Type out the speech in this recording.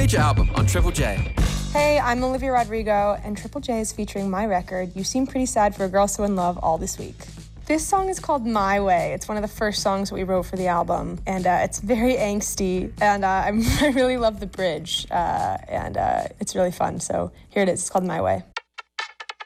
Future album on Triple J. Hey, I'm Olivia Rodrigo, and Triple J is featuring my record, You Seem Pretty Sad for a Girl So In Love, all this week. This song is called My Way. It's one of the first songs that we wrote for the album, and it's very angsty, and I really love the bridge, and it's really fun. So here it is. It's called My Way.